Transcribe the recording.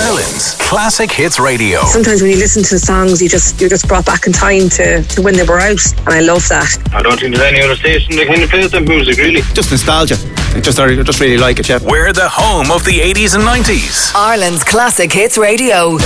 Ireland's Classic Hits Radio. Sometimes when you listen to songs, you're just brought back in time to when they were out, and I love that. I don't think there's any other station that kind of plays that music, really. Just nostalgia. I just really like it, yeah. We're the home of the 80s and 90s. Ireland's Classic Hits Radio.